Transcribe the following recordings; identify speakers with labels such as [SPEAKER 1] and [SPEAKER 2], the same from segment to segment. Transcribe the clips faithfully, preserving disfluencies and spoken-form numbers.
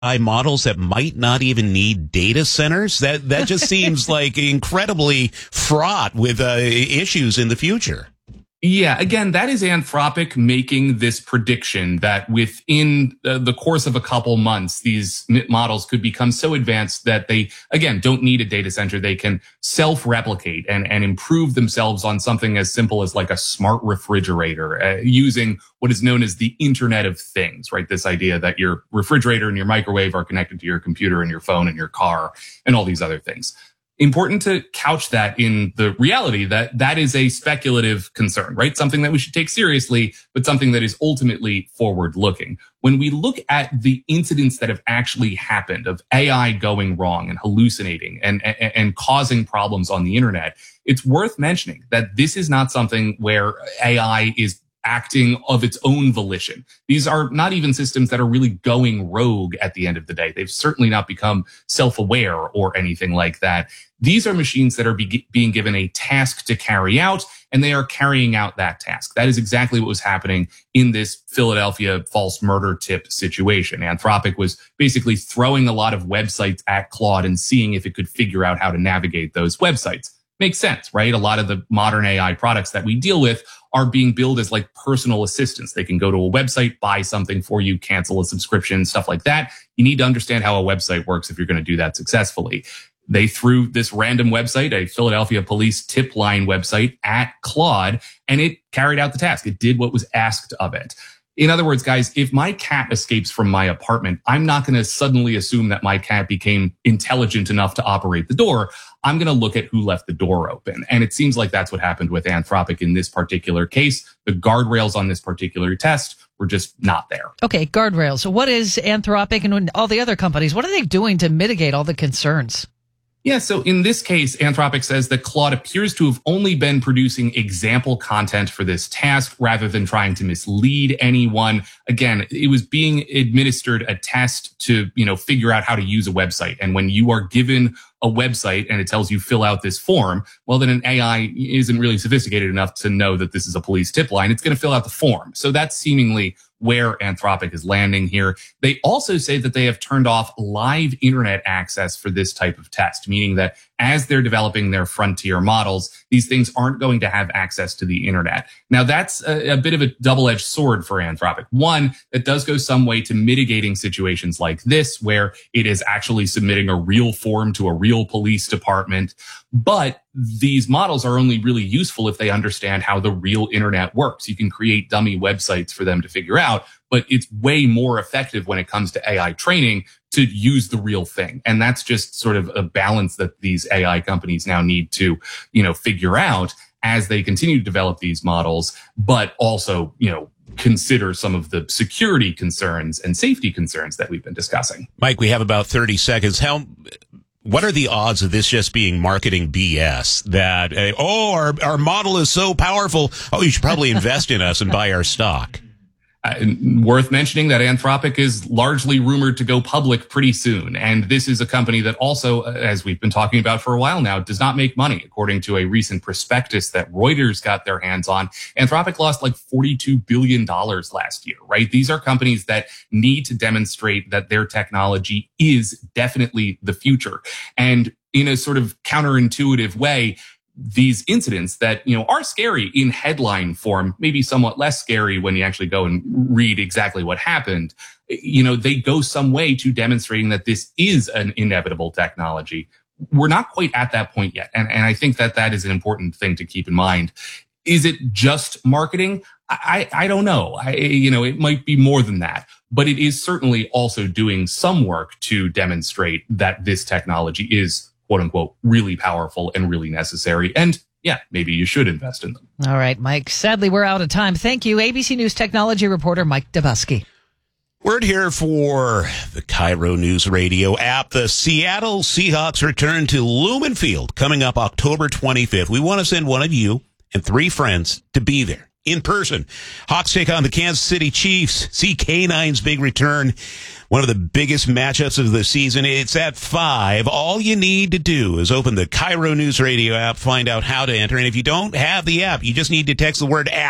[SPEAKER 1] I models that might not even need data centers? That that just seems like incredibly fraught with uh, issues in the future.
[SPEAKER 2] Yeah, again, that is Anthropic making this prediction that within uh, the course of a couple months, these models could become so advanced that they, again, don't need a data center. They can self-replicate and, and improve themselves on something as simple as like a smart refrigerator, uh, using what is known as the Internet of Things, right? This idea that your refrigerator and your microwave are connected to your computer and your phone and your car and all these other things. Important to couch that in the reality that that is a speculative concern, right? Something that we should take seriously, but something that is ultimately forward-looking. When we look at the incidents that have actually happened of A I going wrong and hallucinating and, and, and causing problems on the internet, it's worth mentioning that this is not something where A I is acting of its own volition. These are not even systems that are really going rogue at the end of the day. They've certainly not become self-aware or anything like that. These are machines that are be- being given a task to carry out, and they are carrying out that task. That is exactly what was happening in this Philadelphia false murder tip situation. Anthropic was basically throwing a lot of websites at Claude and seeing if it could figure out how to navigate those websites. Makes sense, right? A lot of the modern A I products that we deal with are being billed as like personal assistants. They can go to a website, buy something for you, cancel a subscription, stuff like that. You need to understand how a website works if you're going to do that successfully. They threw this random website, a Philadelphia police tip line website, at Claude, and it carried out the task. It did what was asked of it. In other words, guys, if my cat escapes from my apartment, I'm not going to suddenly assume that my cat became intelligent enough to operate the door. I'm going to look at who left the door open. And it seems like that's what happened with Anthropic in this particular case. The guardrails on this particular test were just not there.
[SPEAKER 3] Okay, guardrails. So what is Anthropic and all the other companies, what are they doing to mitigate all the concerns?
[SPEAKER 2] Yeah, so in this case, Anthropic says that Claude appears to have only been producing example content for this task rather than trying to mislead anyone. Again, it was being administered a test to, you know, figure out how to use a website. And when you are given a website and it tells you fill out this form, well, then an A I isn't really sophisticated enough to know that this is a police tip line. It's going to fill out the form. So that's seemingly where Anthropic is landing here. They also say that they have turned off live internet access for this type of test, meaning that as they're developing their frontier models, these things aren't going to have access to the internet. Now, that's a, a bit of a double-edged sword for Anthropic. One, that does go some way to mitigating situations like this, where it is actually submitting a real form to a real police department. But these models are only really useful if they understand how the real internet works. You can create dummy websites for them to figure out, but it's way more effective when it comes to A I training to use the real thing. And that's just sort of a balance that these A I companies now need to, you know, figure out as they continue to develop these models, but also, you know, consider some of the security concerns and safety concerns that we've been discussing.
[SPEAKER 1] Mike, we have about thirty seconds. How... What are the odds of this just being marketing B S? That, uh, oh, our our model is so powerful. Oh, you should probably invest in us and buy our stock.
[SPEAKER 2] Uh, worth mentioning that Anthropic is largely rumored to go public pretty soon. And this is a company that also, as we've been talking about for a while now, does not make money. According to a recent prospectus that Reuters got their hands on, Anthropic lost like forty-two billion dollars last year, right? These are companies that need to demonstrate that their technology is definitely the future. And in a sort of counterintuitive way, these incidents that, you know, are scary in headline form, maybe somewhat less scary when you actually go and read exactly what happened, you know, they go some way to demonstrating that this is an inevitable technology. We're not quite at that point yet. And, and I think that that is an important thing to keep in mind. Is it just marketing? I, I don't know. I, you know, it might be more than that, but it is certainly also doing some work to demonstrate that this technology is, quote unquote, really powerful and really necessary. And yeah, maybe you should invest in them.
[SPEAKER 3] All right, Mike. Sadly, we're out of time. Thank you, A B C News technology reporter Mike Dobuski.
[SPEAKER 1] Word here for the Cairo News Radio app. The Seattle Seahawks return to Lumen Field coming up October twenty-fifth. We want to send one of you and three friends to be there in person. Hawks take on the Kansas City Chiefs. See K nine's big return. One of the biggest matchups of the season. It's at five. All you need to do is open the Cairo News Radio app, find out how to enter. And if you don't have the app, you just need to text the word app,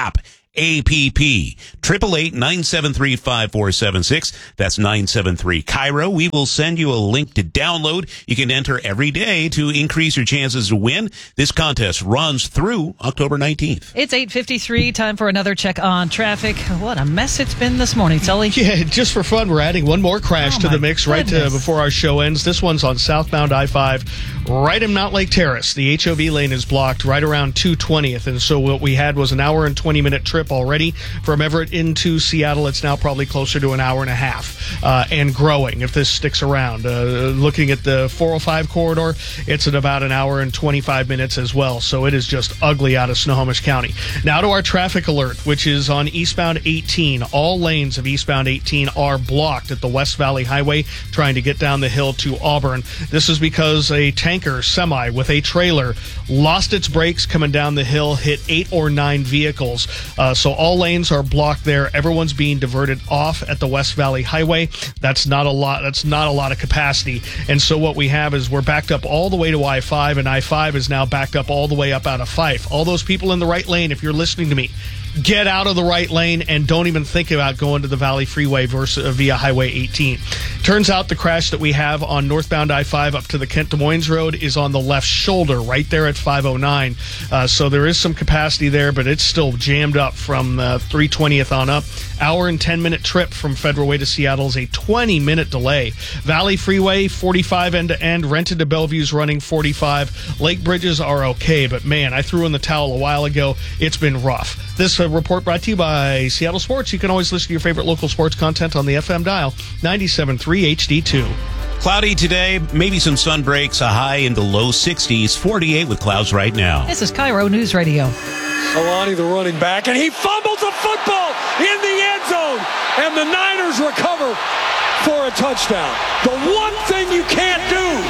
[SPEAKER 1] A P P. eight eight eight, nine seven three, five four seven six. That's nine seven three K I R O. We will send you a link to download. You can enter every day to increase your chances to win. This contest runs through October nineteenth.
[SPEAKER 3] It's eight fifty-three. Time for another check on traffic. What a mess it's been this morning, Sully.
[SPEAKER 4] Yeah, just for fun, we're adding one more crash
[SPEAKER 3] Oh,
[SPEAKER 4] to
[SPEAKER 3] my
[SPEAKER 4] the mix right to,
[SPEAKER 3] goodness.
[SPEAKER 4] before our show ends. This one's on southbound I five, right in Mount Lake Terrace. The H O V lane is blocked right around two twentieth, and so what we had was an hour and twenty minute trip already from Everett into Seattle. It's now probably closer to an hour and a half, uh, and growing if this sticks around. Uh, looking at the four oh five corridor, it's at about an hour and twenty-five minutes as well, so it is just ugly out of Snohomish County. Now to our traffic alert, which is on eastbound eighteen. All lanes of eastbound eighteen are blocked at the West Valley Highway trying to get down the hill to Auburn. This is because a tanker semi with a trailer lost its brakes coming down the hill, hit eight or nine vehicles. Uh, so all lanes are blocked there. Everyone's being diverted off at the West Valley Highway. That's not a lot. That's not a lot of capacity. And so what we have is we're backed up all the way to I five, and I five is now backed up all the way up out of Fife. All those people in the right lane, if you're listening to me, get out of the right lane and don't even think about going to the Valley Freeway versus, uh, via Highway eighteen. Turns out the crash that we have on northbound I five up to the Kent Des Moines Road is on the left shoulder, right there at five oh nine. Uh, so there is some capacity there, but it's still jammed up from uh, three twentieth on up. Hour and ten minute trip from Federal Way to Seattle is a twenty minute delay. Valley Freeway, forty-five end to end. Rented to Bellevue's running forty-five. Lake Bridges are okay, but man, I threw in the towel a while ago. It's been rough. This uh, report brought to you by Seattle Sports. You can always listen to your favorite local sports content on the F M dial, ninety-seven point three H D two.
[SPEAKER 1] Cloudy today, maybe some sun breaks, a high in the low sixties, forty-eight with clouds right now.
[SPEAKER 3] This is K I R O News Radio.
[SPEAKER 5] Alani, the running back, and he fumbles the football in the end zone, and the Niners recover for a touchdown. The one thing you can't do.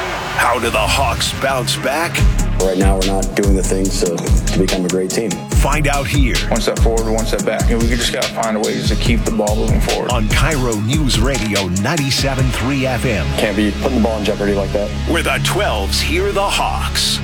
[SPEAKER 6] How do the Hawks bounce back?
[SPEAKER 7] Right now, we're not doing the things to, to become a great team.
[SPEAKER 6] Find out here
[SPEAKER 8] One step forward, one step back. And we just got to find ways to keep the ball moving forward.
[SPEAKER 6] on K I R O News Radio ninety-seven point three F M,
[SPEAKER 7] Can't be putting the ball in jeopardy like that.
[SPEAKER 6] where the twelves hear the Hawks.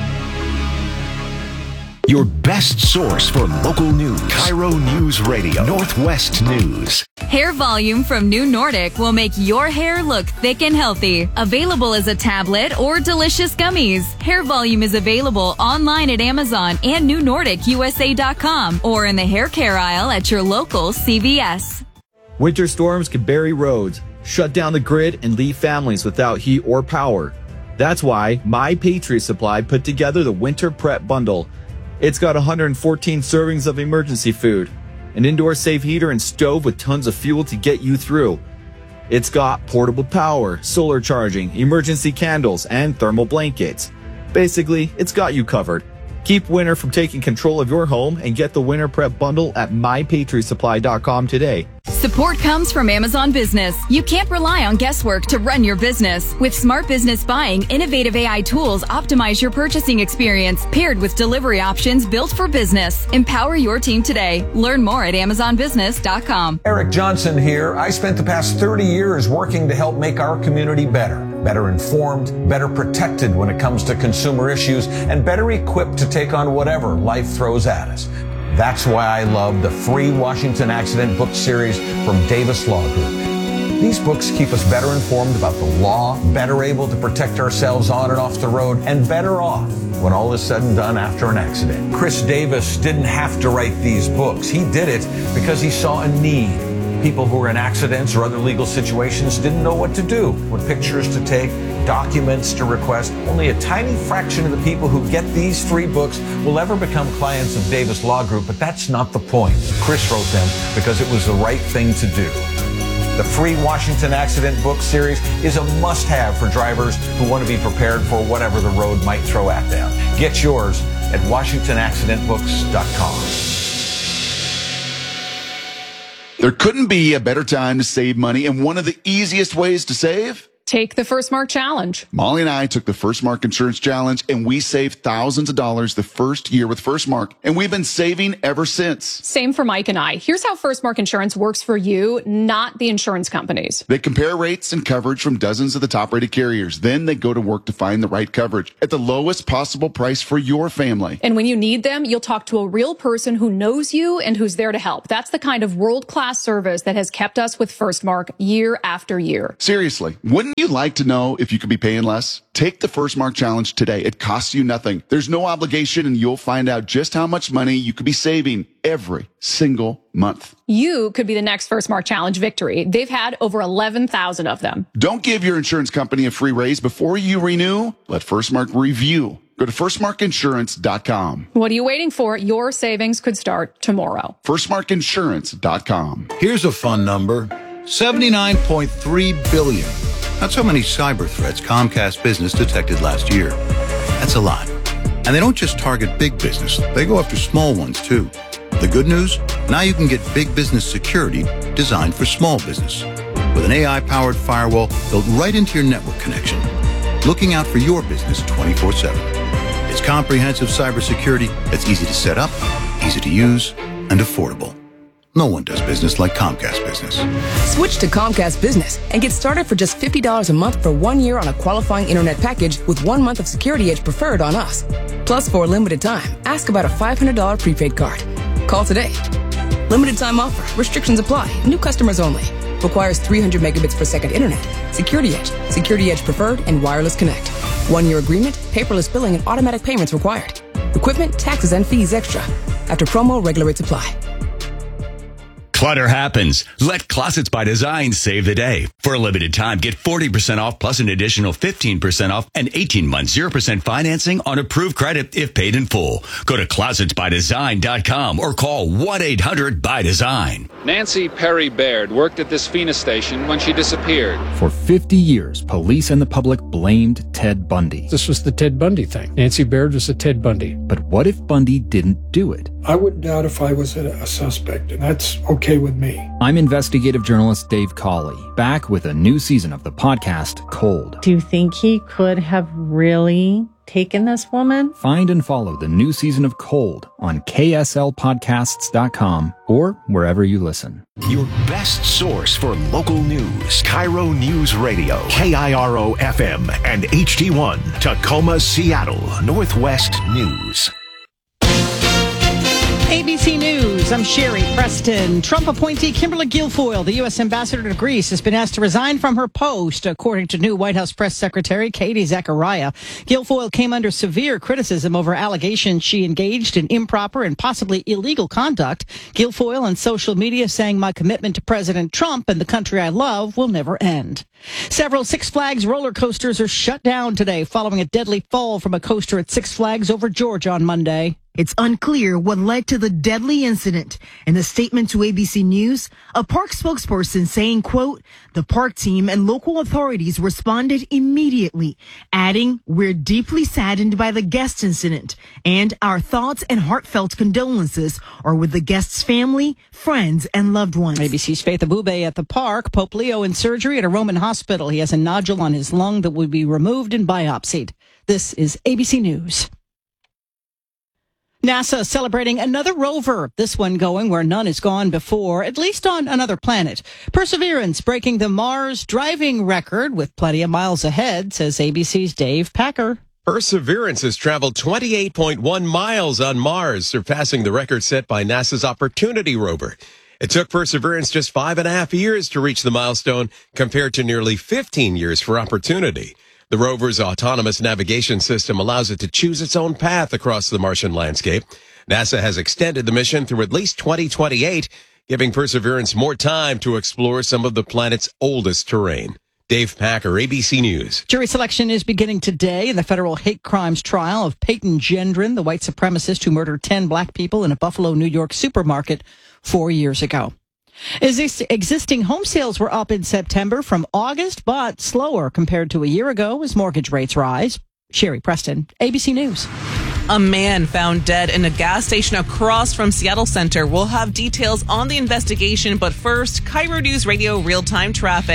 [SPEAKER 6] Your best source for local news. K I R O News Radio, Northwest News.
[SPEAKER 9] Hair Volume from New Nordic will make your hair look thick and healthy. Available as a tablet or delicious gummies. Hair Volume is available online at Amazon and new nordic U S A dot com or in the hair care aisle at your local C V S.
[SPEAKER 10] Winter storms can bury roads, shut down the grid, and leave families without heat or power. That's why My Patriot Supply put together the Winter Prep Bundle. It's got one hundred fourteen servings of emergency food, an indoor safe heater and stove with tons of fuel to get you through. It's got portable power, solar charging, emergency candles, and thermal blankets. Basically, it's got you covered. Keep winter from taking control of your home and get the Winter Prep Bundle at my patriot supply dot com today.
[SPEAKER 9] Support comes from Amazon Business. You can't rely on guesswork to run your business. With Smart Business Buying, innovative A I tools optimize your purchasing experience, paired with delivery options built for business. Empower your team today. Learn more at amazon business dot com.
[SPEAKER 11] Eric Johnson here. I spent the past thirty years working to help make our community better. Better informed, better protected when it comes to consumer issues, and better equipped to take on whatever life throws at us. That's why I love the free Washington Accident book series from Davis Law Group. These books keep us better informed about the law, better able to protect ourselves on and off the road, and better off when all is said and done after an accident. Chris Davis didn't have to write these books. He did it because he saw a need. People who were in accidents or other legal situations didn't know what to do, what pictures to take, documents to request. Only a tiny fraction of the people who get these three books will ever become clients of Davis Law Group, but that's not the point. Chris wrote them because it was the right thing to do. The free Washington Accident book series is a must-have for drivers who want to be prepared for whatever the road might throw at them. Get yours at washington accident books dot com.
[SPEAKER 12] There couldn't be a better time to save money, and one of the easiest ways to save Take the First Mark Challenge.
[SPEAKER 13] Molly and I took the First Mark Insurance Challenge, and we saved thousands of dollars the first year with First Mark, and we've been saving ever since.
[SPEAKER 12] Same for Mike and I. Here's how First Mark Insurance works for you, not the insurance companies.
[SPEAKER 13] They compare rates and coverage from dozens of the top-rated carriers. Then they go to work to find the right coverage at the lowest possible price for your family.
[SPEAKER 12] And when you need them, you'll talk to a real person who knows you and who's there to help. That's the kind of world-class service that has kept us with First Mark year after year.
[SPEAKER 13] Seriously, wouldn't you like to know if you could be paying less? Take the First Mark Challenge today. It costs you nothing. There's no obligation, and you'll find out just how much money you could be saving every single month.
[SPEAKER 12] You could be the next First Mark Challenge victory. They've had over eleven thousand of them.
[SPEAKER 13] Don't give your insurance company a free raise before you renew. Let First Mark review. Go to first mark insurance dot com.
[SPEAKER 12] What are you waiting for? Your savings could start tomorrow.
[SPEAKER 13] first mark insurance dot com.
[SPEAKER 14] Here's a fun number. seventy-nine point three billion. That's how many cyber threats Comcast Business detected last year. That's a lot. And they don't just target big business. They go after small ones, too. The good news? Now you can get big business security designed for small business. With an A I-powered firewall built right into your network connection. Looking out for your business twenty-four seven. It's comprehensive cybersecurity that's easy to set up, easy to use, and affordable. No one does business like Comcast Business.
[SPEAKER 15] Switch to Comcast Business and get started for just fifty dollars a month for one year on a qualifying internet package with one month of Security Edge preferred on us. Plus, for a limited time, ask about a five hundred dollars prepaid card. Call today. Limited time offer. Restrictions apply. New customers only. Requires three hundred megabits per second internet. Security Edge. Security Edge preferred and wireless connect. One year agreement, paperless billing, and automatic payments required. Equipment, taxes, and fees extra. After promo, regular rates apply.
[SPEAKER 16] Clutter happens. Let Closets by Design save the day. For a limited time, get forty percent off plus an additional fifteen percent off and eighteen months zero percent financing on approved credit if paid in full. Go to closets by design dot com or call one eight hundred by design.
[SPEAKER 17] Nancy Perry Baird worked at this Phoenix station when she disappeared.
[SPEAKER 18] For fifty years, police and the public blamed Ted Bundy.
[SPEAKER 19] This was the Ted Bundy thing. Nancy Baird was a Ted Bundy.
[SPEAKER 18] But what if Bundy didn't do it?
[SPEAKER 19] I wouldn't doubt if I was a, a suspect, and that's okay with me.
[SPEAKER 18] I'm investigative journalist Dave Cawley, back with a new season of the podcast, Cold.
[SPEAKER 20] Do you think he could have really taken this woman?
[SPEAKER 18] Find and follow the new season of Cold on K S L podcasts dot com or wherever you listen.
[SPEAKER 6] Your best source for local news. Cairo News Radio, K I R O F M and H D one, Tacoma, Seattle, Northwest News.
[SPEAKER 3] A B C News, I'm Sherry Preston. Trump appointee Kimberly Guilfoyle, the U S ambassador to Greece, has been asked to resign from her post, according to new White House press secretary Katie Zachariah. Guilfoyle came under severe criticism over allegations she engaged in improper and possibly illegal conduct. Guilfoyle on social media saying, "My commitment to President Trump and the country I love will never end." Several Six Flags roller coasters are shut down today following a deadly fall from a coaster at Six Flags over Georgia on Monday.
[SPEAKER 21] It's unclear what led to the deadly incident. In a statement to A B C News, a park spokesperson saying, quote, "The park team and local authorities responded immediately," adding, "We're deeply saddened by the guest incident, and our thoughts and heartfelt condolences are with the guest's family, friends, and loved ones."
[SPEAKER 3] A B C's Faith Abube at the park. Pope Leo in surgery at a Roman hospital. He has a nodule on his lung that will be removed and biopsied. This is A B C News. NASA celebrating another rover, this one going where none has gone before, at least on another planet. Perseverance breaking the Mars driving record with plenty of miles ahead, says A B C's Dave Packer.
[SPEAKER 22] Perseverance has traveled twenty-eight point one miles on Mars, surpassing the record set by NASA's Opportunity rover. It took Perseverance just five and a half years to reach the milestone, compared to nearly fifteen years for Opportunity. The rover's autonomous navigation system allows it to choose its own path across the Martian landscape. NASA has extended the mission through at least twenty twenty-eight, giving Perseverance more time to explore some of the planet's oldest terrain. Dave Packer, A B C News.
[SPEAKER 3] Jury selection is beginning today in the federal hate crimes trial of Peyton Gendron, the white supremacist who murdered ten black people in a Buffalo, New York supermarket four years ago. Existing home sales were up in September from August, but slower compared to a year ago as mortgage rates rise. Sherry Preston, A B C News.
[SPEAKER 23] A man found dead in a gas station across from Seattle Center. We'll have details on the investigation, but first, Cairo News Radio real-time traffic.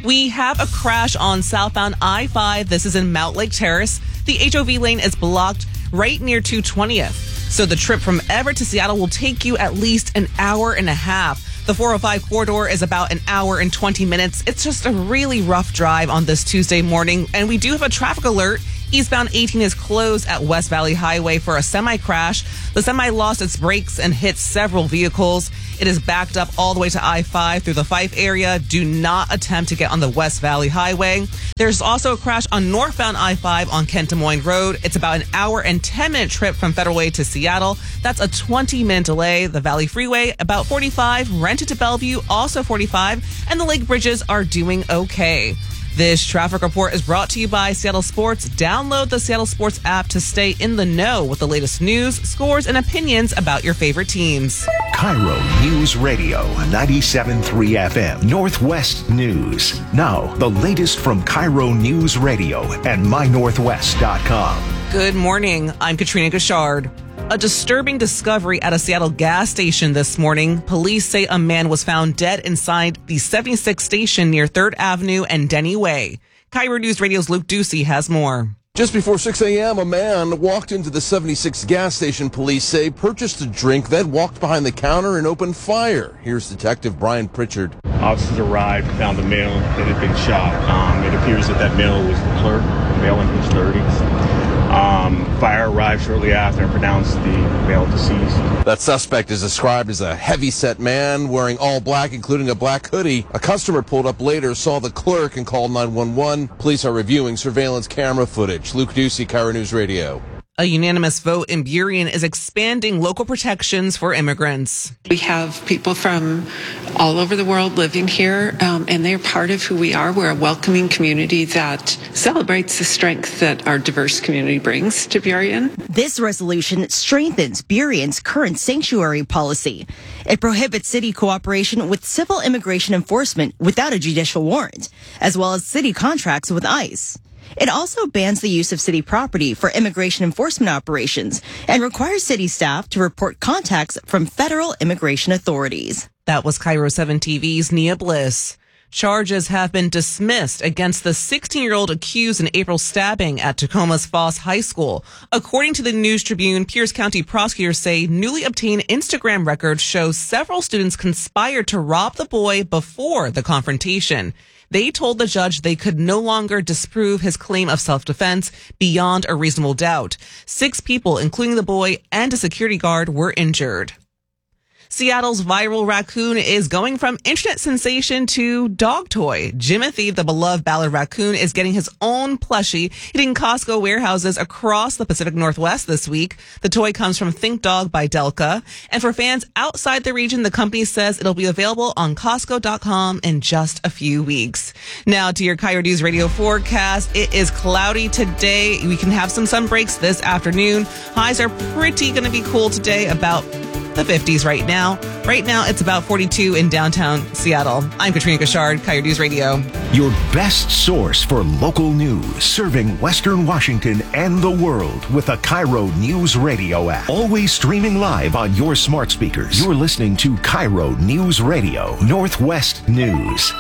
[SPEAKER 23] We have a crash on southbound I five. This is in Mount Lake Terrace. The H O V lane is blocked right near two twentieth. So the trip from Everett to Seattle will take you at least an hour and a half. The four oh five corridor is about an hour and twenty minutes. It's just a really rough drive on this Tuesday morning. And we do have a traffic alert. Eastbound eighteen is closed at West Valley Highway for a semi-crash. The semi lost its brakes and hit several vehicles. It is backed up all the way to I five through the Fife area. Do not attempt to get on the West Valley Highway. There's also a crash on northbound I five on Kent Des Moines Road. It's about an hour and ten minute trip from Federal Way to Seattle. That's a twenty minute delay. The Valley Freeway, about forty-five. Rented to Bellevue, also forty-five. And the Lake Bridges are doing okay. This traffic report is brought to you by Seattle Sports. Download the Seattle Sports app to stay in the know with the latest news, scores, and opinions about your favorite teams.
[SPEAKER 6] Cairo News Radio, ninety-seven point three F M, Northwest News. Now, the latest from Cairo News Radio and my northwest dot com.
[SPEAKER 23] Good morning. I'm Katrina Gashard. A disturbing discovery at a Seattle gas station this morning. Police say a man was found dead inside the seventy-six station near third Avenue and Denny Way. Cairo News Radio's Luke Ducey has more.
[SPEAKER 1] Just before six a.m., a man walked into the seventy-six gas station, police say, purchased a drink, then walked behind the counter and opened fire. Here's Detective Brian Pritchard.
[SPEAKER 2] Officers arrived, found the male that had been shot. Um, it appears that that male was the clerk, a male in his thirties. Um, fire arrived shortly after and pronounced the male deceased.
[SPEAKER 1] That suspect is described as a heavy-set man wearing all black, including a black hoodie. A customer pulled up later, saw the clerk, and called nine one one. Police are reviewing surveillance camera footage. Luke Ducey, Cairo News Radio.
[SPEAKER 23] A unanimous vote in Burien is expanding local protections for immigrants.
[SPEAKER 4] We have people from all over the world living here, um, and they're part of who we are. We're a welcoming community that celebrates the strength that our diverse community brings to Burien.
[SPEAKER 24] This resolution strengthens Burien's current sanctuary policy. It prohibits city cooperation with civil immigration enforcement without a judicial warrant, as well as city contracts with ICE. It also bans the use of city property for immigration enforcement operations and requires city staff to report contacts from federal immigration authorities.
[SPEAKER 23] That was Cairo seven T V's Nia Bliss. Charges have been dismissed against the sixteen-year-old accused in April's stabbing at Tacoma's Foss High School. According to the News Tribune, Pierce County prosecutors say newly obtained Instagram records show several students conspired to rob the boy before the confrontation. They told the judge they could no longer disprove his claim of self-defense beyond a reasonable doubt. Six people, including the boy and a security guard, were injured. Seattle's viral raccoon is going from internet sensation to dog toy. Jimothy, the beloved Ballard raccoon, is getting his own plushie, hitting Costco warehouses across the Pacific Northwest this week. The toy comes from Think Dog by Delca. And for fans outside the region, the company says it'll be available on Costco dot com in just a few weeks. Now to your Cairo News Radio forecast. It is cloudy today. We can have some sun breaks this afternoon. Highs are pretty going to be cool today, about the fifties right now. Right now, it's about forty-two in downtown Seattle. I'm Katrina Gashard, Cairo News Radio.
[SPEAKER 6] Your best source for local news, serving Western Washington and the world with the Cairo News Radio app. Always streaming live on your smart speakers. You're listening to Cairo News Radio, Northwest News.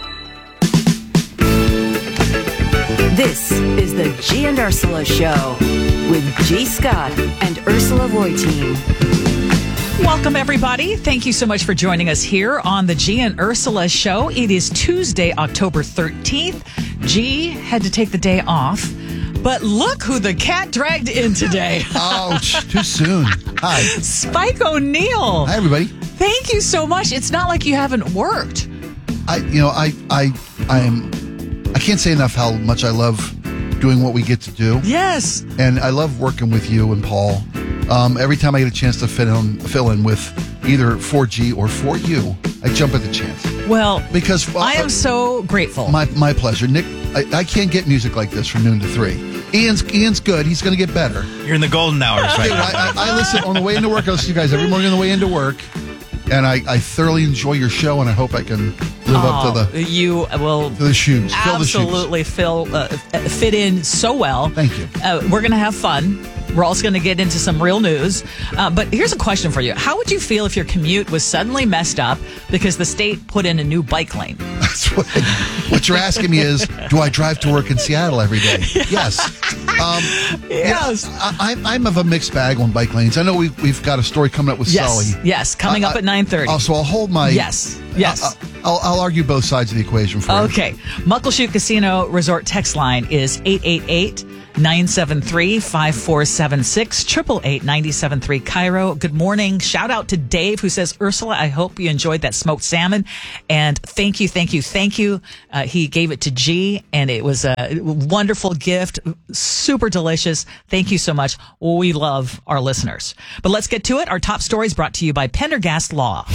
[SPEAKER 25] This is the G and Ursula Show with G. Scott and Ursula Reutin.
[SPEAKER 3] Welcome, everybody. Thank you so much for joining us here on the G and Ursula Show. It is Tuesday, October thirteenth. G had to take the day off, but look who the cat dragged in today.
[SPEAKER 26] Ouch, too soon. Hi.
[SPEAKER 3] Spike O'Neill.
[SPEAKER 26] Hi, everybody.
[SPEAKER 3] Thank you so much. It's not like you haven't worked.
[SPEAKER 26] I, you know, I, I, I am, I can't say enough how much I love doing what we get to do.
[SPEAKER 3] Yes.
[SPEAKER 26] And I love working with you and Paul. Um, every time I get a chance to fit in, fill in with either for G or for you, I jump at the chance.
[SPEAKER 3] Well,
[SPEAKER 26] because well,
[SPEAKER 3] I am so grateful.
[SPEAKER 26] My my pleasure. Nick, I, I can't get music like this from noon to three. Ian's Ian's good. He's going to get better.
[SPEAKER 27] You're in the golden hours right now.
[SPEAKER 26] I, I, I listen on the way into work. I listen to you guys every morning on the way into work. And I, I thoroughly enjoy your show, and I hope I can live
[SPEAKER 3] oh,
[SPEAKER 26] up to the
[SPEAKER 3] you will
[SPEAKER 26] to the shoes.
[SPEAKER 3] Absolutely
[SPEAKER 26] fill the shoes.
[SPEAKER 3] Fill, uh, fit in so well.
[SPEAKER 26] Thank you.
[SPEAKER 3] Uh, we're going to have fun. We're also going to get into some real news. Uh, but here's a question for you. How would you feel if your commute was suddenly messed up because the state put in a new bike lane?
[SPEAKER 26] That's what, what you're asking me is, do I drive to work in Seattle every day? Yes. Um,
[SPEAKER 3] yes.
[SPEAKER 26] Yeah, I, I'm of a mixed bag on bike lanes. I know we've, we've got a story coming up with
[SPEAKER 3] yes.
[SPEAKER 26] Sully.
[SPEAKER 3] Yes, coming
[SPEAKER 26] uh,
[SPEAKER 3] up at nine thirty.
[SPEAKER 26] Oh, so I'll hold my...
[SPEAKER 3] Yes, yes.
[SPEAKER 26] Uh, I'll, I'll argue both sides of the equation for you.
[SPEAKER 3] Okay. Muckleshoot Casino Resort text line is eight eight eight, nine seven three, five four seven six, eight eight eight, nine seven three, Cairo. Good morning. Shout out to Dave who says, Ursula, I hope you enjoyed that smoked salmon. And thank you, thank you, thank you. Uh, he gave it to G, and it was a wonderful gift. Super delicious. Thank you so much. We love our listeners. But let's get to it. Our top stories brought to you by Pendergast Law.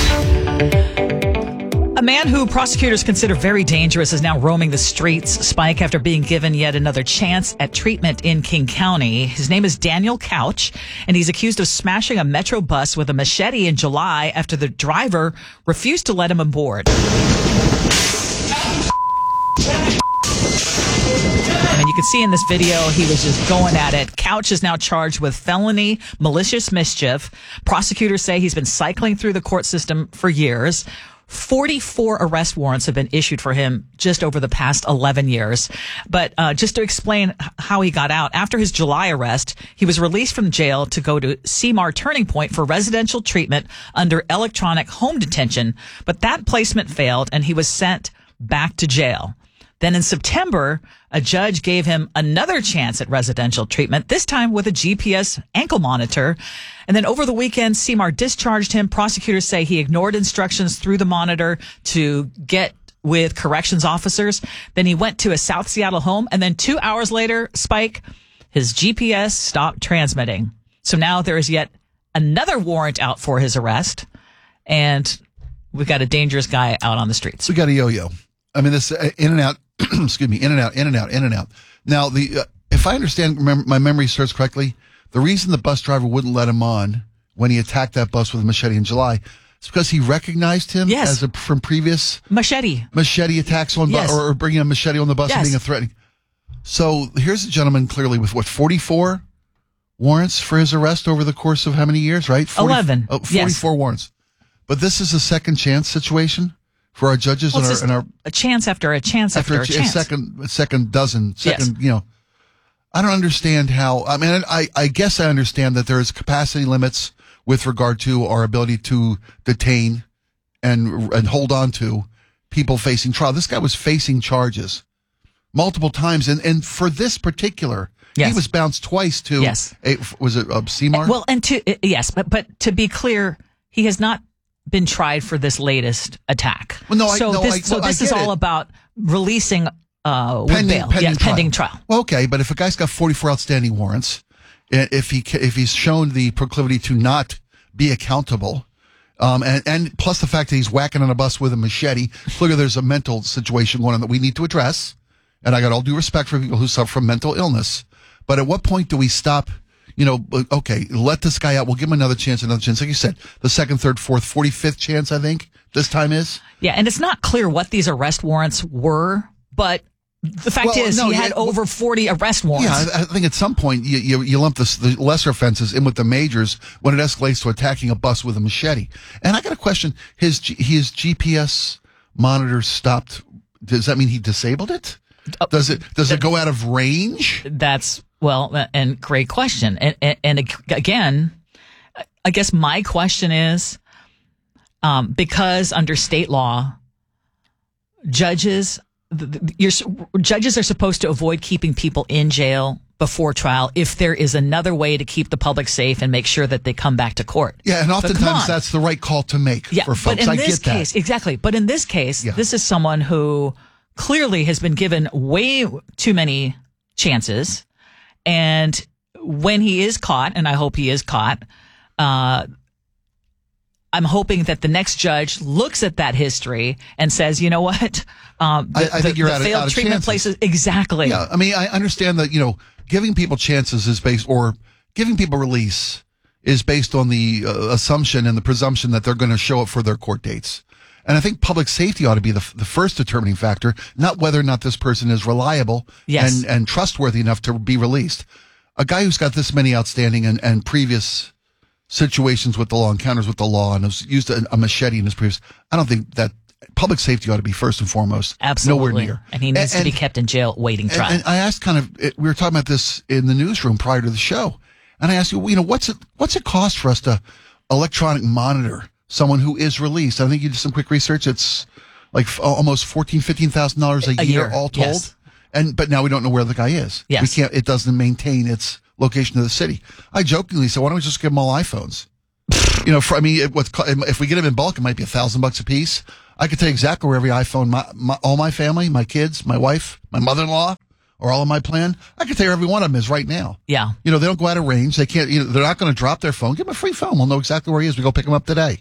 [SPEAKER 3] A man who prosecutors consider very dangerous is now roaming the streets, Spike, after being given yet another chance at treatment in King County. His name is Daniel Couch, and he's accused of smashing a Metro bus with a machete in July after the driver refused to let him aboard. I mean, you can see in this video, he was just going at it. Couch is now charged with felony malicious mischief. Prosecutors say he's been cycling through the court system for years. forty-four arrest warrants have been issued for him just over the past eleven years. But uh, just to explain how he got out, after his July arrest, he was released from jail to go to C M A R Turning Point for residential treatment under electronic home detention. But that placement failed, and he was sent back to jail. Then in September, a judge gave him another chance at residential treatment, this time with a G P S ankle monitor. And then over the weekend, C M A R discharged him. Prosecutors say he ignored instructions through the monitor to get with corrections officers. Then he went to a South Seattle home. And then two hours later, Spike, his G P S stopped transmitting. So now there is yet another warrant out for his arrest. And we've got a dangerous guy out on the streets.
[SPEAKER 26] We got a yo-yo. I mean, this uh, in and out. Excuse me, in and out, in and out, in and out. Now, the uh, if I understand remember, my memory serves correctly, the reason the bus driver wouldn't let him on when he attacked that bus with a machete in July is because he recognized him
[SPEAKER 3] yes.
[SPEAKER 26] as a, from previous
[SPEAKER 3] machete
[SPEAKER 26] machete attacks on
[SPEAKER 3] yes.
[SPEAKER 26] bus, or, or bringing a machete on the bus
[SPEAKER 3] yes.
[SPEAKER 26] and being a threatening. So here's a gentleman clearly with what forty-four warrants for his arrest over the course of how many years? Right, forty,
[SPEAKER 3] eleven.
[SPEAKER 26] Oh, forty-four yes. warrants. But this is a second chance situation. For our judges
[SPEAKER 3] well,
[SPEAKER 26] and, our, and our
[SPEAKER 3] a chance after a chance after, after a, a chance,
[SPEAKER 26] second, a second dozen, second,
[SPEAKER 3] yes.
[SPEAKER 26] you know, I don't understand how. I mean, I, I guess I understand that there's capacity limits with regard to our ability to detain and and hold on to people facing trial. This guy was facing charges multiple times, and and for this particular, yes. he was bounced twice to.
[SPEAKER 3] Yes,
[SPEAKER 26] a, was it uh, C M A R?
[SPEAKER 3] Well, and to yes, but but to be clear, he has not been tried for this latest attack.
[SPEAKER 26] Well, no,
[SPEAKER 3] so
[SPEAKER 26] I, no,
[SPEAKER 3] this,
[SPEAKER 26] I,
[SPEAKER 3] so
[SPEAKER 26] I
[SPEAKER 3] this is all
[SPEAKER 26] it.
[SPEAKER 3] about releasing uh, with
[SPEAKER 26] pending,
[SPEAKER 3] bail,
[SPEAKER 26] pending,
[SPEAKER 3] yeah,
[SPEAKER 26] trial.
[SPEAKER 3] pending trial.
[SPEAKER 26] Well, okay, but if a guy's got forty-four outstanding warrants, if he if he's shown the proclivity to not be accountable, um, and and plus the fact that he's whacking on a bus with a machete, clearly there's a mental situation going on that we need to address. And I got all due respect for people who suffer from mental illness, but at what point do we stop? You know, okay, let this guy out. We'll give him another chance, another chance. Like you said, the second, third, fourth, forty-fifth chance, I think, this time is.
[SPEAKER 3] Yeah, and it's not clear what these arrest warrants were, but the fact
[SPEAKER 26] well,
[SPEAKER 3] is
[SPEAKER 26] no,
[SPEAKER 3] he
[SPEAKER 26] yeah,
[SPEAKER 3] had over forty arrest warrants.
[SPEAKER 26] Yeah, I, I think at some point you, you, you lump this, the lesser offenses in with the majors when it escalates to attacking a bus with a machete. And I got a question. His, his G P S monitor stopped. Does that mean he disabled it? Does it, does it go out of range?
[SPEAKER 3] That's... Well, and great question. And, and, and again, I guess my question is, um, because under state law, judges, your judges are supposed to avoid keeping people in jail before trial if there is another way to keep the public safe and make sure that they come back to court.
[SPEAKER 26] Yeah, and oftentimes that's the right call to make
[SPEAKER 3] yeah,
[SPEAKER 26] for folks.
[SPEAKER 3] But in
[SPEAKER 26] I
[SPEAKER 3] this
[SPEAKER 26] get
[SPEAKER 3] case,
[SPEAKER 26] that.
[SPEAKER 3] exactly. But in this case,
[SPEAKER 26] yeah.
[SPEAKER 3] this is someone who clearly has been given way too many chances. And when he is caught, and I hope he is caught, uh, I'm hoping that the next judge looks at that history and says, you know what? Um, the,
[SPEAKER 26] I, I think
[SPEAKER 3] the,
[SPEAKER 26] you're
[SPEAKER 3] the
[SPEAKER 26] out of,
[SPEAKER 3] failed
[SPEAKER 26] out of
[SPEAKER 3] treatment
[SPEAKER 26] chances.
[SPEAKER 3] places. Exactly.
[SPEAKER 26] Yeah. I mean, I understand that, you know, giving people chances is based, or giving people release is based on the uh, assumption and the presumption that they're going to show up for their court dates. And I think public safety ought to be the, the first determining factor, not whether or not this person is reliable
[SPEAKER 3] yes.
[SPEAKER 26] and, and trustworthy enough to be released. a guy who's got this many outstanding and, and previous situations with the law, encounters with the law, and has used a, a machete in his previous, I don't think that public safety ought to be first and foremost.
[SPEAKER 5] Absolutely.
[SPEAKER 26] Nowhere near.
[SPEAKER 5] And he needs
[SPEAKER 26] and,
[SPEAKER 5] to be kept in jail waiting trial.
[SPEAKER 26] And, and I asked kind of, it, we were talking about this in the newsroom prior to the show. And I asked you, you know, what's it, what's it cost for us to electronic monitor someone who is released? I think you did some quick research. It's like f- almost fourteen thousand dollars, fifteen thousand dollars a,
[SPEAKER 5] a
[SPEAKER 26] year,
[SPEAKER 5] year,
[SPEAKER 26] all told.
[SPEAKER 5] yes.
[SPEAKER 26] And, but now we don't know where the guy is.
[SPEAKER 5] Yes.
[SPEAKER 26] We can't, it doesn't maintain its location to the city. I jokingly said, why don't we just give them all iPhones? You know, for, I mean, it, what's, if we get them in bulk, it might be a thousand bucks a piece. I could tell you exactly where every iPhone, my, my, all my family, my kids, my wife, my mother-in-law, or all of my plan. I could tell you where every one of them is right now.
[SPEAKER 5] Yeah.
[SPEAKER 26] You know, they don't go out of range. They can't, you know, they're not going to drop their phone. Give them a free phone. We'll know exactly where he is. We go pick him up today.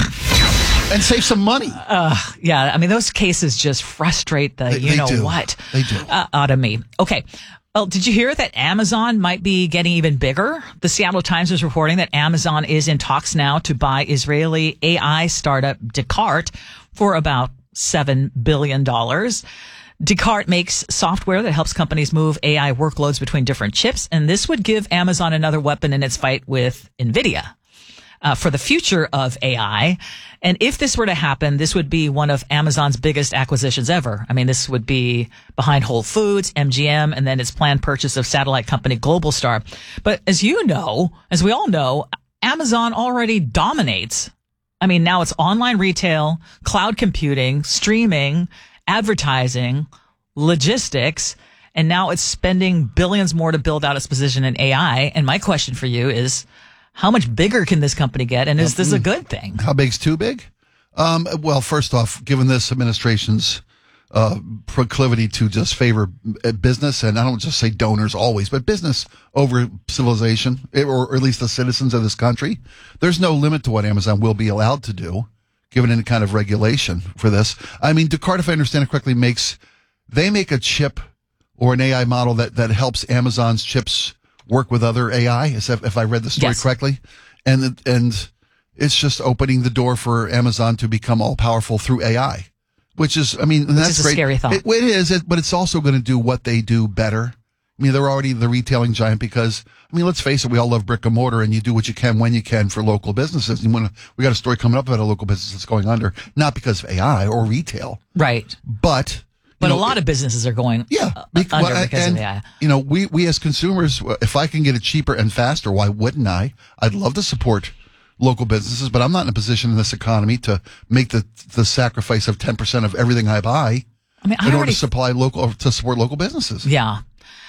[SPEAKER 26] And save some money.
[SPEAKER 5] Uh, yeah, I mean, those cases just frustrate the,
[SPEAKER 26] They-
[SPEAKER 5] you
[SPEAKER 26] they
[SPEAKER 5] know
[SPEAKER 26] do.
[SPEAKER 5] what,
[SPEAKER 26] They do.
[SPEAKER 5] Uh, out of me. Okay. Well, did you hear that Amazon might be getting even bigger? The Seattle Times is reporting that Amazon is in talks now to buy Israeli A I startup Descartes for about seven billion dollars. Descartes makes software that helps companies move A I workloads between different chips, and this would give Amazon another weapon in its fight with NVIDIA. Uh, for the future of A I. And if this were to happen, this would be one of Amazon's biggest acquisitions ever. I mean, this would be behind Whole Foods, M G M, and then its planned purchase of satellite company Globalstar. But as you know, as we all know, Amazon already dominates. I mean, now it's online retail, cloud computing, streaming, advertising, logistics, and now it's spending billions more to build out its position in A I. And my question for you is, how much bigger can this company get, and is this a good thing?
[SPEAKER 26] How big's too big? Um, well, first off, given this administration's uh, proclivity to just favor business, and I don't just say donors always, but business over civilization, or at least the citizens of this country, there's no limit to what Amazon will be allowed to do, given any kind of regulation for this. I mean, Descartes, if I understand it correctly, makes, they make a chip or an A I model that, that helps Amazon's chips work with other A I, if I read the story
[SPEAKER 5] Yes.
[SPEAKER 26] correctly. And and it's just opening the door for Amazon to become all powerful through A I, which is, I mean,
[SPEAKER 5] Which
[SPEAKER 26] that's
[SPEAKER 5] is a
[SPEAKER 26] great.
[SPEAKER 5] scary thought.
[SPEAKER 26] It, it is, it, but it's also going to do what they do better. I mean, they're already the retailing giant because, I mean, let's face it, we all love brick and mortar, and you do what you can when you can for local businesses. And when we got a story coming up about a local business that's going under, not because of A I or retail,
[SPEAKER 5] Right.
[SPEAKER 26] but
[SPEAKER 5] But
[SPEAKER 26] you
[SPEAKER 5] a
[SPEAKER 26] know,
[SPEAKER 5] lot of businesses are going
[SPEAKER 26] yeah,
[SPEAKER 5] uh,
[SPEAKER 26] bec-
[SPEAKER 5] under
[SPEAKER 26] well,
[SPEAKER 5] because
[SPEAKER 26] and,
[SPEAKER 5] of A I.
[SPEAKER 26] You know, we, we as consumers, if I can get it cheaper and faster, why wouldn't I? I'd love to support local businesses, but I'm not in a position in this economy to make the the sacrifice of ten percent of everything I buy
[SPEAKER 5] I mean, I
[SPEAKER 26] in order
[SPEAKER 5] already-
[SPEAKER 26] to supply local, to support local businesses.
[SPEAKER 5] Yeah.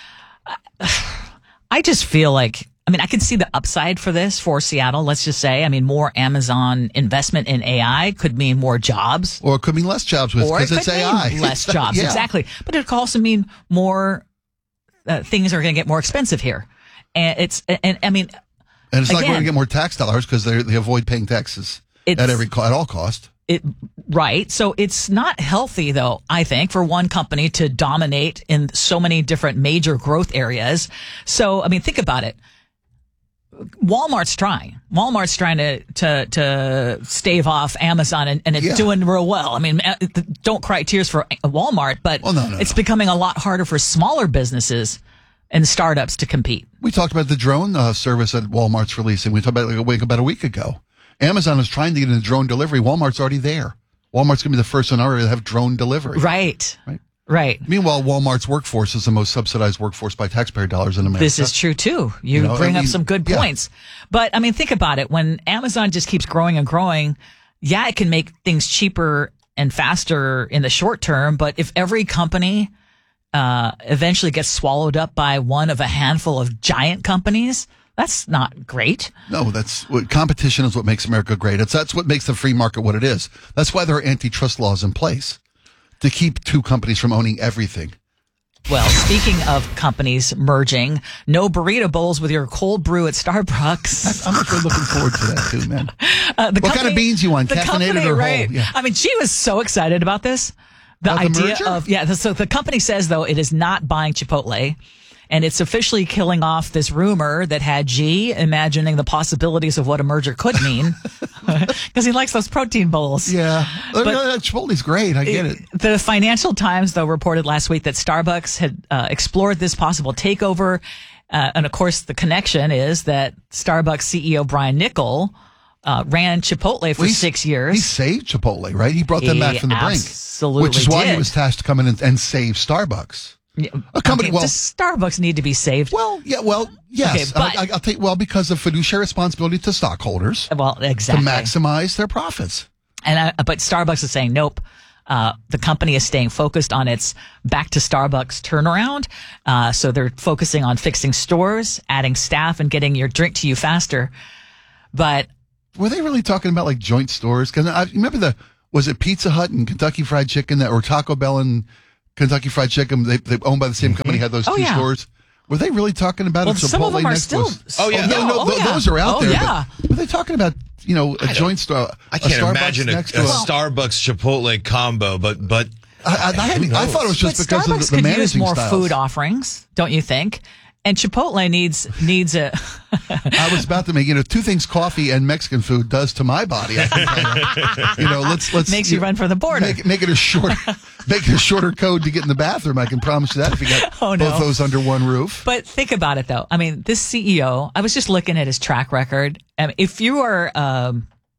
[SPEAKER 5] I just feel like, I mean, I can see the upside for this for Seattle, let's just say. I mean, more Amazon investment in A I could mean more jobs.
[SPEAKER 26] Or it could mean less jobs with
[SPEAKER 5] Or it
[SPEAKER 26] because it's
[SPEAKER 5] could
[SPEAKER 26] A I.
[SPEAKER 5] mean less jobs,
[SPEAKER 26] Yeah.
[SPEAKER 5] exactly. But it could also mean more, uh, things are going to get more expensive here. And it's, and, and I mean,
[SPEAKER 26] And it's not
[SPEAKER 5] again,
[SPEAKER 26] going to get more tax dollars because they they avoid paying taxes
[SPEAKER 5] It's-
[SPEAKER 26] at every co- at all cost.
[SPEAKER 5] It right. So it's not healthy, though, I think, for one company to dominate in so many different major growth areas. So, I mean, think about it. Walmart's trying. Walmart's trying to to to stave off Amazon, and, and it's
[SPEAKER 26] Yeah.
[SPEAKER 5] doing real well. I mean, uh, don't cry tears for Walmart, but
[SPEAKER 26] Well, no, no,
[SPEAKER 5] it's
[SPEAKER 26] no.
[SPEAKER 5] becoming a lot harder for smaller businesses and startups to compete.
[SPEAKER 26] We talked about the drone uh, service that Walmart's releasing. We talked about it like a week, about a week ago. Amazon is trying to get into drone delivery. Walmart's already there. Walmart's going to be the first in our area to have drone delivery.
[SPEAKER 5] Right.
[SPEAKER 26] Right.
[SPEAKER 5] Right.
[SPEAKER 26] Meanwhile, Walmart's workforce is the most subsidized workforce by taxpayer dollars in America.
[SPEAKER 5] This is true too. You,
[SPEAKER 26] You know,
[SPEAKER 5] bring
[SPEAKER 26] I
[SPEAKER 5] up
[SPEAKER 26] mean,
[SPEAKER 5] some good
[SPEAKER 26] yeah.
[SPEAKER 5] points. But I mean, think about it. When Amazon just keeps growing and growing, yeah, it can make things cheaper and faster in the short term. But if every company uh, eventually gets swallowed up by one of a handful of giant companies, that's not great.
[SPEAKER 26] No, that's what competition is what makes America great. It's that's what makes the free market what it is. That's why there are antitrust laws in place to keep two companies from owning everything.
[SPEAKER 5] Well, speaking of companies merging, no burrito bowls with your cold brew at Starbucks.
[SPEAKER 26] I'm actually looking forward to that too, man.
[SPEAKER 5] Uh, the
[SPEAKER 26] What kind of beans you want,
[SPEAKER 5] the
[SPEAKER 26] caffeinated
[SPEAKER 5] company,
[SPEAKER 26] or whole?
[SPEAKER 5] right.
[SPEAKER 26] Yeah.
[SPEAKER 5] I mean, she was so excited about this. The
[SPEAKER 26] About the
[SPEAKER 5] idea
[SPEAKER 26] merger?
[SPEAKER 5] of, yeah, so the company says, though, it is not buying Chipotle. And it's officially killing off this rumor that had G imagining the possibilities of what a merger could mean. Because he likes those protein bowls.
[SPEAKER 26] Yeah.
[SPEAKER 5] But-
[SPEAKER 26] Uh, Chipotle's great. I get it.
[SPEAKER 5] The Financial Times, though, reported last week that Starbucks had uh, explored this possible takeover. Uh, and of course, the connection is that Starbucks C E O Brian Niccol uh, ran Chipotle for
[SPEAKER 26] Well,
[SPEAKER 5] six years.
[SPEAKER 26] He saved Chipotle, right? He brought them
[SPEAKER 5] He
[SPEAKER 26] back from the brink.
[SPEAKER 5] absolutely
[SPEAKER 26] Which is why
[SPEAKER 5] did.
[SPEAKER 26] he was tasked to come in and, and save Starbucks. A company,
[SPEAKER 5] Okay,
[SPEAKER 26] well,
[SPEAKER 5] does Starbucks need to be saved?
[SPEAKER 26] Well, yeah, well, yes.
[SPEAKER 5] Okay, but-
[SPEAKER 26] I, I'll take, well, because of fiduciary responsibility to stockholders.
[SPEAKER 5] Well, exactly.
[SPEAKER 26] To maximize their profits.
[SPEAKER 5] And I, but Starbucks is saying, nope. Uh, the company is staying focused on its back to Starbucks turnaround. Uh, so they're focusing on fixing stores, adding staff, and getting your drink to you faster. But
[SPEAKER 26] were they really talking about like joint stores? Because I remember the, was it Pizza Hut and Kentucky Fried Chicken that, or Taco Bell and Kentucky Fried Chicken, they, they owned by the same company, had those
[SPEAKER 5] Oh,
[SPEAKER 26] two
[SPEAKER 5] yeah.
[SPEAKER 26] stores? Were they really talking about
[SPEAKER 5] Well,
[SPEAKER 26] it?
[SPEAKER 5] some of them are
[SPEAKER 26] next
[SPEAKER 5] still-
[SPEAKER 26] was-
[SPEAKER 5] Oh, yeah.
[SPEAKER 26] no, no,
[SPEAKER 5] Oh,
[SPEAKER 26] th-
[SPEAKER 5] yeah.
[SPEAKER 26] those are out
[SPEAKER 5] Oh,
[SPEAKER 26] there.
[SPEAKER 5] yeah.
[SPEAKER 26] But were they talking about, you know, a joint store?
[SPEAKER 7] I
[SPEAKER 26] a
[SPEAKER 7] can't
[SPEAKER 26] Starbucks
[SPEAKER 7] imagine a, a
[SPEAKER 26] next to
[SPEAKER 7] Starbucks Chipotle combo, but but
[SPEAKER 26] I, I, had, I thought it was just
[SPEAKER 5] but
[SPEAKER 26] because
[SPEAKER 5] Starbucks
[SPEAKER 26] of the, the
[SPEAKER 5] could
[SPEAKER 26] managing
[SPEAKER 5] use more
[SPEAKER 26] styles.
[SPEAKER 5] food offerings, don't you think? And Chipotle needs needs a.
[SPEAKER 26] I was about to make, you know, two things coffee and Mexican food does to my body. I can tell you. You know, let's let's
[SPEAKER 5] Makes you run for the border.
[SPEAKER 26] Make, make it a short, make it a shorter code to get in the bathroom. I can promise you that if you got
[SPEAKER 5] Oh, no.
[SPEAKER 26] both those under one roof.
[SPEAKER 5] But think about it, though. I mean, this C E O, I was just looking at his track record. And if you are a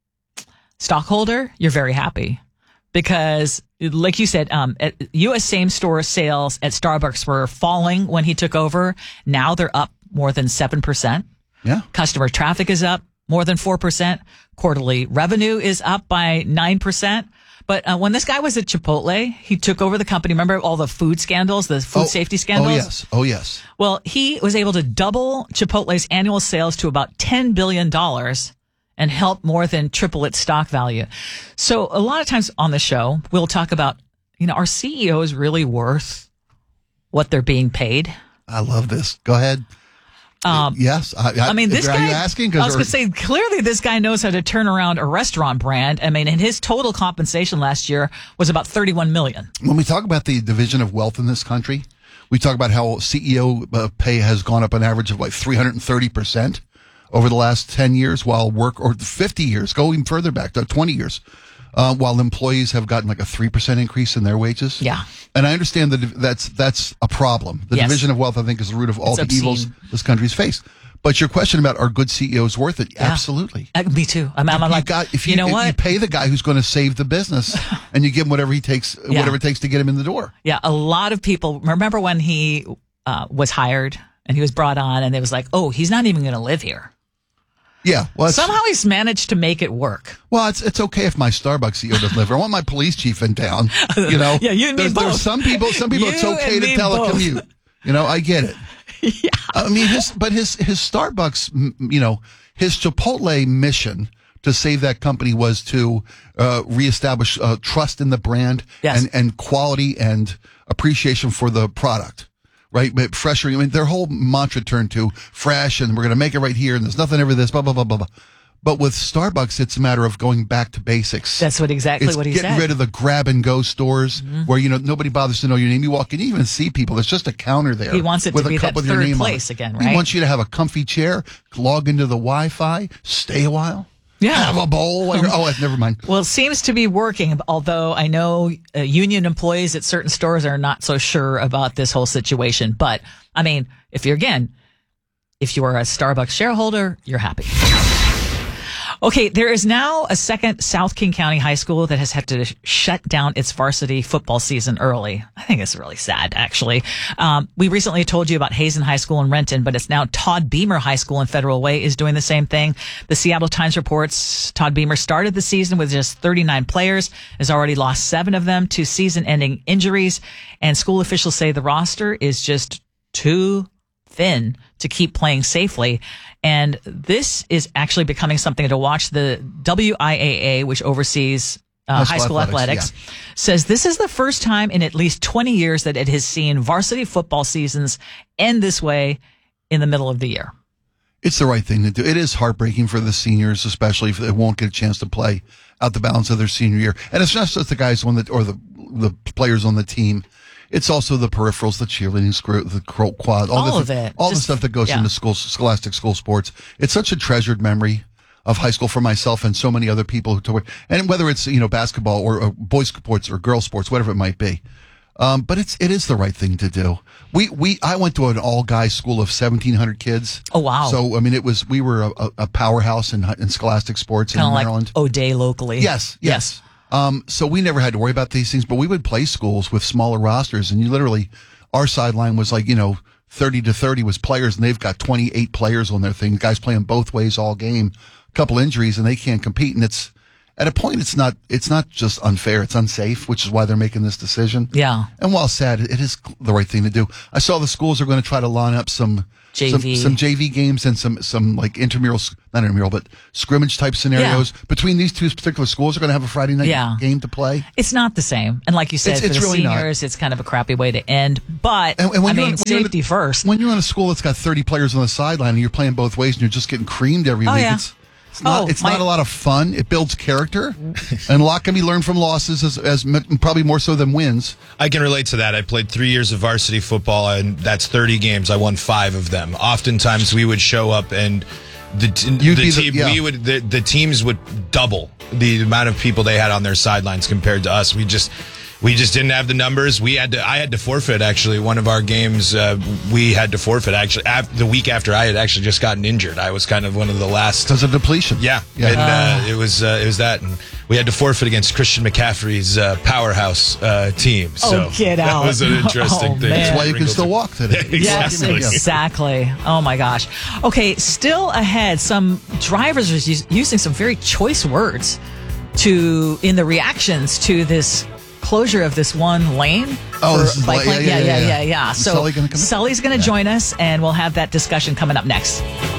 [SPEAKER 5] stockholder, you're very happy because, like you said, um, at U S same store sales at Starbucks were falling when he took over. Now they're up more than seven percent.
[SPEAKER 26] Yeah.
[SPEAKER 5] Customer traffic is up more than four percent. Quarterly revenue is up by nine percent. But uh, when this guy was at Chipotle, he took over the company. Remember all the food scandals, the food
[SPEAKER 26] Oh,
[SPEAKER 5] safety scandals?
[SPEAKER 26] Oh yes. Oh yes.
[SPEAKER 5] Well, he was able to double Chipotle's annual sales to about ten billion dollars and help more than triple its stock value. So a lot of times on the show, we'll talk about, you know, are C E Os really worth what they're being paid?
[SPEAKER 26] I love this. Go ahead.
[SPEAKER 5] Um,
[SPEAKER 26] yes. I, I,
[SPEAKER 5] I mean, this
[SPEAKER 26] are
[SPEAKER 5] guy,
[SPEAKER 26] you asking?
[SPEAKER 5] I was
[SPEAKER 26] or-
[SPEAKER 5] going to say, clearly this guy knows how to turn around a restaurant brand. I mean, and his total compensation last year was about thirty-one million dollars.
[SPEAKER 26] When we talk about the division of wealth in this country, we talk about how C E O uh, pay has gone up an average of like three hundred thirty percent over the last ten years, while work, or fifty years, go even further back to twenty years, uh, while employees have gotten like a three percent increase in their wages.
[SPEAKER 5] Yeah.
[SPEAKER 26] And I understand that that's that's a problem. The
[SPEAKER 5] Yes.
[SPEAKER 26] division of wealth, I think, is the root of all
[SPEAKER 5] It's
[SPEAKER 26] the
[SPEAKER 5] obscene.
[SPEAKER 26] evils this country's faced. But your question about are good C E Os worth it?
[SPEAKER 5] Yeah.
[SPEAKER 26] Absolutely.
[SPEAKER 5] Uh, me too. I'm, I'm
[SPEAKER 26] You
[SPEAKER 5] like,
[SPEAKER 26] got, if you,
[SPEAKER 5] you know
[SPEAKER 26] if
[SPEAKER 5] what?
[SPEAKER 26] you pay the guy who's going to save the business, and you give him whatever he takes,
[SPEAKER 5] Yeah.
[SPEAKER 26] whatever it takes to get him in the door.
[SPEAKER 5] Yeah, a lot of people remember when he uh, was hired and he was brought on, and it was like, oh, he's not even going to live here.
[SPEAKER 26] Yeah. Well, it's,
[SPEAKER 5] Somehow he's managed to make it work.
[SPEAKER 26] well, it's it's okay if my Starbucks C E O doesn't live here. I want my police chief in town. You know.
[SPEAKER 5] Yeah, you and me
[SPEAKER 26] there's, there's
[SPEAKER 5] both.
[SPEAKER 26] some people. Some people, it's
[SPEAKER 5] You
[SPEAKER 26] okay
[SPEAKER 5] and
[SPEAKER 26] to
[SPEAKER 5] me both.
[SPEAKER 26] telecommute. You know, I get it. Yeah. I mean, his but his his Starbucks, m- you know, his Chipotle mission to save that company was to uh, reestablish uh, trust in the brand
[SPEAKER 5] Yes.
[SPEAKER 26] and and quality and appreciation for the product. Right, but fresher. I mean, their whole mantra turned to fresh, and we're going to make it right here, and there's nothing ever this, blah blah blah blah blah. But with Starbucks, it's a matter of going back to basics.
[SPEAKER 5] That's what exactly
[SPEAKER 26] It's
[SPEAKER 5] what he
[SPEAKER 26] getting
[SPEAKER 5] said.
[SPEAKER 26] rid of the grab and go stores
[SPEAKER 5] Mhm.
[SPEAKER 26] where you know nobody bothers to know your name. You walk in, you even see people. There's just a counter there.
[SPEAKER 5] He wants it
[SPEAKER 26] with
[SPEAKER 5] to
[SPEAKER 26] a
[SPEAKER 5] be
[SPEAKER 26] cup
[SPEAKER 5] that
[SPEAKER 26] with your
[SPEAKER 5] third
[SPEAKER 26] name on
[SPEAKER 5] place
[SPEAKER 26] it.
[SPEAKER 5] again,
[SPEAKER 26] He
[SPEAKER 5] right?
[SPEAKER 26] wants you to have a comfy chair, log into the Wi-Fi, stay a while,
[SPEAKER 5] Yeah.
[SPEAKER 26] have a bowl. While you're, oh, never mind.
[SPEAKER 5] Well, it seems to be working, although I know uh, union employees at certain stores are not so sure about this whole situation. But, I mean, if you're, again, if you are a Starbucks shareholder, you're happy. Okay, there is now a second South King County high school that has had to sh- shut down its varsity football season early. I think it's really sad, actually. Um, we recently told you about Hazen High School in Renton, but it's now Todd Beamer High School in Federal Way is doing the same thing. The Seattle Times reports Todd Beamer started the season with just thirty-nine players, has already lost seven of them to season-ending injuries, and school officials say the roster is just too thin to keep playing safely. And this is actually becoming something to watch. The W I A A, which oversees uh, high school athletics,
[SPEAKER 26] athletics
[SPEAKER 5] says this is the first time in at least twenty years that it has seen varsity football seasons end this way in the middle of the year.
[SPEAKER 26] It's the right thing to do. It is heartbreaking for the seniors, especially if they won't get a chance to play out the balance of their senior year. And it's not just the guys on the or the the players on the team. It's also the peripherals, the cheerleading, screw, the cro- quad, all,
[SPEAKER 5] All
[SPEAKER 26] the,
[SPEAKER 5] of it.
[SPEAKER 26] all
[SPEAKER 5] Just-
[SPEAKER 26] the stuff that goes
[SPEAKER 5] yeah.
[SPEAKER 26] into school, scholastic school sports. It's such a treasured memory of high school for myself and so many other people who took it. And whether it's, you know, basketball or, or boys sports or girls sports, whatever it might be. Um, but it's it is the right thing to do. We we I went to an all guys school of seventeen hundred kids.
[SPEAKER 5] Oh wow!
[SPEAKER 26] So I mean, it was we were a, a powerhouse in in scholastic sports
[SPEAKER 5] Kinda
[SPEAKER 26] in
[SPEAKER 5] like
[SPEAKER 26] Maryland.
[SPEAKER 5] O'Day locally.
[SPEAKER 26] Yes, yes. yes. Um, so we never had to worry about these things, but we would play schools with smaller rosters, and you literally, our sideline was like you know thirty to thirty was players, and they've got twenty-eight players on their thing. Guys playing both ways all game. A couple injuries, and they can't compete, and it's. At a point, it's not it's not just unfair, it's unsafe, which is why they're making this decision.
[SPEAKER 5] Yeah.
[SPEAKER 26] And while sad, it is the right thing to do. I saw the schools are going to try to line up some
[SPEAKER 5] J V.
[SPEAKER 26] some, some J V games and some, some like intramural, not intramural, but scrimmage type scenarios. Yeah. Between these two particular schools are going to have a Friday night
[SPEAKER 5] yeah.
[SPEAKER 26] game to play.
[SPEAKER 5] It's not the same. And like you said,
[SPEAKER 26] it's,
[SPEAKER 5] for
[SPEAKER 26] it's
[SPEAKER 5] the
[SPEAKER 26] really
[SPEAKER 5] seniors,
[SPEAKER 26] not.
[SPEAKER 5] It's kind of a crappy way to end. But,
[SPEAKER 26] and, and
[SPEAKER 5] I mean,
[SPEAKER 26] on,
[SPEAKER 5] safety
[SPEAKER 26] a,
[SPEAKER 5] first.
[SPEAKER 26] When you're on a school that's got thirty players on the sideline and you're playing both ways and you're just getting creamed every
[SPEAKER 5] oh,
[SPEAKER 26] week,
[SPEAKER 5] yeah.
[SPEAKER 26] it's It's not.
[SPEAKER 5] Oh,
[SPEAKER 26] it's
[SPEAKER 5] my-
[SPEAKER 26] not a lot of fun. It builds character, and a lot can be learned from losses, as, as m- probably more so than wins.
[SPEAKER 7] I can relate to that. I played three years of varsity football, and that's thirty games. I won five of them. Oftentimes, we would show up, and the t-
[SPEAKER 26] You'd
[SPEAKER 7] the
[SPEAKER 26] be the-
[SPEAKER 7] team
[SPEAKER 26] yeah.
[SPEAKER 7] we would the, the teams would double the amount of people they had on their sidelines compared to us. We just. We just didn't have the numbers. We had to. I had to forfeit. Actually, one of our games, uh, we had to forfeit. Actually, af- the week after I had actually just gotten injured, I was kind of one of the last.
[SPEAKER 26] Because of depletion.
[SPEAKER 7] Yeah,
[SPEAKER 26] Yeah.
[SPEAKER 7] and
[SPEAKER 26] Ah.
[SPEAKER 7] uh, it was uh, it was that, and we had to forfeit against Christian McCaffrey's uh, powerhouse uh, team. So
[SPEAKER 5] Oh, get out.
[SPEAKER 7] That was an interesting
[SPEAKER 5] Oh,
[SPEAKER 7] thing.
[SPEAKER 5] man.
[SPEAKER 26] That's why you can still walk today.
[SPEAKER 5] Yes,
[SPEAKER 7] Exactly.
[SPEAKER 5] exactly. Oh my gosh. Okay, still ahead. Some drivers are us- using some very choice words to in the reactions to this closure of this one lane.
[SPEAKER 26] Oh,
[SPEAKER 5] for
[SPEAKER 26] this is
[SPEAKER 5] bike
[SPEAKER 26] like-
[SPEAKER 5] lane.
[SPEAKER 26] yeah, yeah,
[SPEAKER 5] yeah,
[SPEAKER 26] yeah,
[SPEAKER 5] yeah,
[SPEAKER 26] yeah.
[SPEAKER 5] yeah.
[SPEAKER 26] Is
[SPEAKER 5] So
[SPEAKER 26] Sully gonna come in?
[SPEAKER 5] Sully's going to join us, and we'll have that discussion coming up next.